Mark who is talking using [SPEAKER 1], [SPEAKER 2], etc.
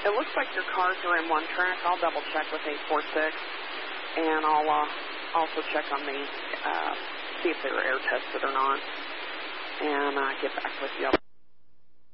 [SPEAKER 1] It looks like your cars are in one track. I'll double check with 846, and I'll also check on the see if they were air tested or not, and get back with you.